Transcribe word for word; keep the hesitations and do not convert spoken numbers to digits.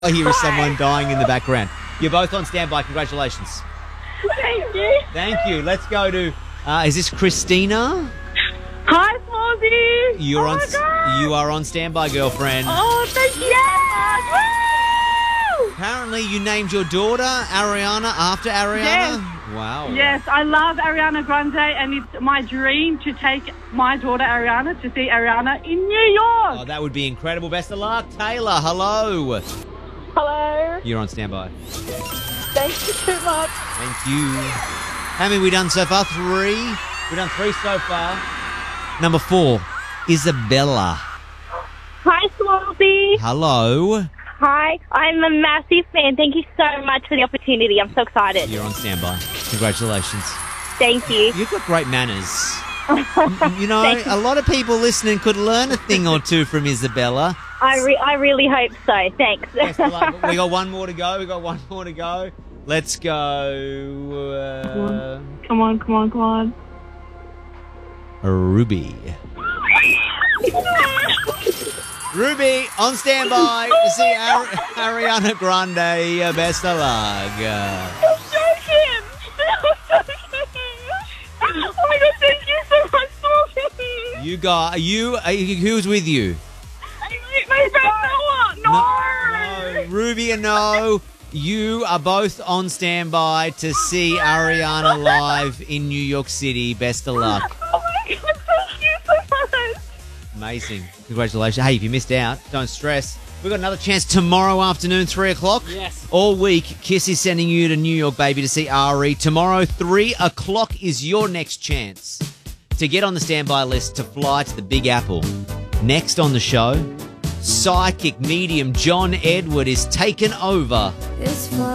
I hear someone dying in the background. You're both on standby. Congratulations. Thank you. Thank you. Let's go to. Uh, is this Christina? Hi, Smallsy. You're oh on. My God. You are on standby, girlfriend. Oh, thank you. Yes. Apparently, you named your daughter Ariana after Ariana. Yes. Wow. Yes, I love Ariana Grande, and it's my dream to take my daughter Ariana to see Ariana in New York. Oh, that would be incredible. Best of luck, Taylor. Hello. Hello. You're on standby. Thank you so much. Thank you. How many have we done so far? Three. We've done three so far. Number four, Isabella. Hi, Smallsy. Hello. Hi, I'm a massive fan. Thank you so much for the opportunity. I'm so excited. You're on standby. Congratulations. Thank you. You've got great manners. You know, Thank you. a lot of people listening could learn a thing or two from Isabella. I re- I really hope so. Thanks. Best of luck. We got one more to go. We got one more to go. Let's go. Uh, Come on, come on, come on. Ruby. Ruby, on standby to see Ari- Ariana Grande. Best of luck. Uh, I'm joking. I'm joking. Oh my God, thank you so much, Smallsy. you got you. Uh, who's with you? My friend Noah. No. No, Ruby and no. You are both on standby to see Ariana live in New York City. Best of luck. Oh my God, thank you so much. Amazing. Congratulations. Hey, if you missed out, don't stress. We've got another chance tomorrow afternoon, three o'clock. Yes. All week, Kiss is sending you to New York, baby, to see Ari. Tomorrow, three o'clock is your next chance to get on the standby list to fly to the Big Apple. Next on the show, psychic medium John Edward is taken over.